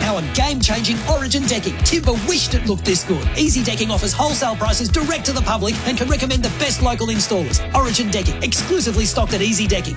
high-powered, game-changing Origin decking. Timber wished it looked this good. Easy Decking offers wholesale prices direct to the public and can recommend the best local installers. Origin Decking, exclusively stocked at Easy Decking.